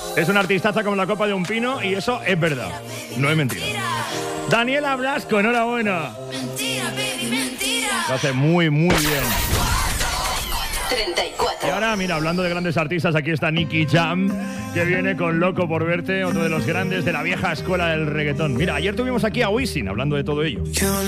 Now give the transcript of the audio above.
Es una artistaza como la copa de un pino y eso es verdad, no es mentira. Daniela Blasco, enhorabuena. Mentira, baby, mentira. Lo hace muy, muy bien. 34. Y ahora, mira, hablando de grandes artistas, aquí está Nicky Jam, que viene con Loco por verte, otro de los grandes de la vieja escuela del reggaetón. Mira, ayer tuvimos aquí a Wisin hablando de todo ello.